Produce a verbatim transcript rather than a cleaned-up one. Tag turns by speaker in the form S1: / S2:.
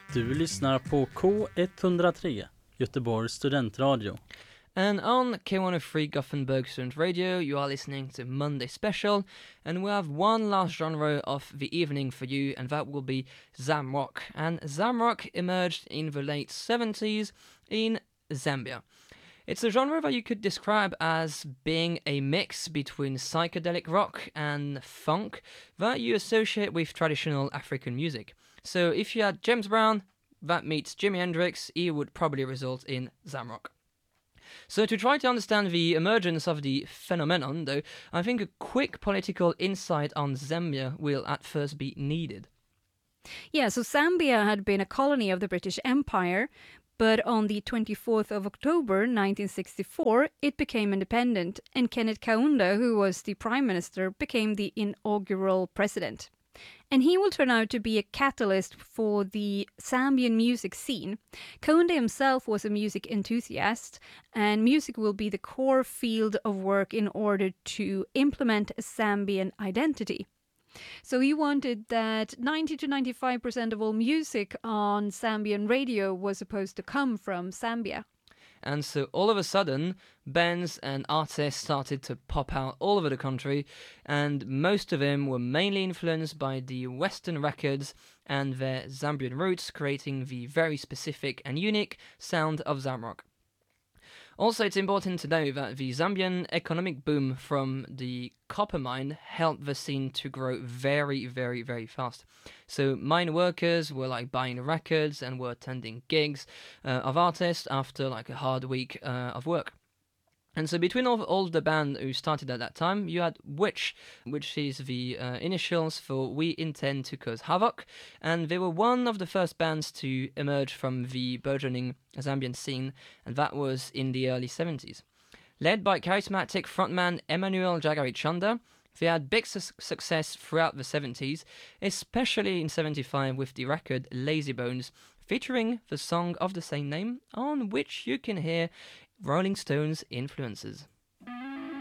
S1: Du lyssnar på K one oh three, Göteborgs studentradio.
S2: And on K one oh three Gothenburg Student Radio, you are listening to Monday Special, and we have one last genre of the evening for you, and that will be Zamrock. And Zamrock emerged in the late seventies in Zambia. It's a genre that you could describe as being a mix between psychedelic rock and funk that you associate with traditional African music. So if you had James Brown, that meets Jimi Hendrix, it would probably result in Zamrock. So to try to understand the emergence of the phenomenon, though, I think a quick political insight on Zambia will at first be needed.
S3: Yeah, so Zambia had been a colony of the British Empire, but on the twenty-fourth of October nineteen sixty-four, it became independent, and Kenneth Kaunda, who was the prime minister, became the inaugural president. And he will turn out to be a catalyst for the Zambian music scene. Kaunda himself was a music enthusiast, and music will be the core field of work in order to implement a Zambian identity. So he wanted that ninety to ninety-five percent of all music on Zambian radio was supposed to come from Zambia.
S2: And so all of a sudden, bands and artists started to pop out all over the country, and most of them were mainly influenced by the Western records and their Zambian roots, creating the very specific and unique sound of Zamrock. Also, it's important to know that the Zambian economic boom from the copper mine helped the scene to grow very, very, very fast. So mine workers were like buying records and were attending gigs uh, of artists after like a hard week uh, of work. And so between all, all the band who started at that time, you had Witch, which is the uh, initials for We Intend to Cause Havoc, and they were one of the first bands to emerge from the burgeoning Zambian scene, and that was in the early seventies. Led by charismatic frontman Emmanuel Jagari Chanda, they had big su- success throughout the seventies, especially in seventy-five with the record Lazy Bones, featuring the song of the same name, on which you can hear Rolling Stones influences.